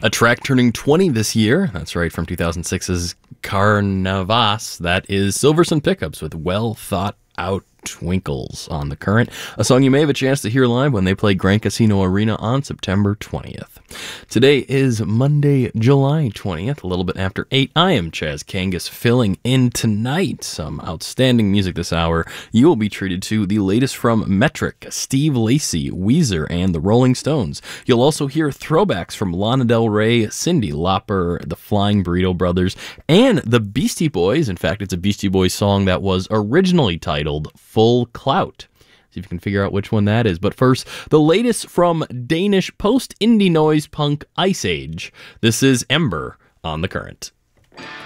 A track turning 20 this year. That's right, from 2006's Carnavas. That is Silverson Pickups with Well Thought Out Twinkles on The Current, a song you may have a chance to hear live when they play Grand Casino Arena on September 20th. Today is Monday, July 20th, a little bit after 8. I am Chaz Kangas filling in tonight. Some outstanding music this hour. You will be treated to the latest from Metric, Steve Lacy, Weezer, and the Rolling Stones. You'll also hear throwbacks from Lana Del Rey, Cyndi Lauper, the Flying Burrito Brothers, and the Beastie Boys. In fact, it's a Beastie Boys song that was originally titled Full Clout. See if you can figure out which one that is. But first, the latest from Danish post-indie noise punk Ice Age. This is Ember on The Current.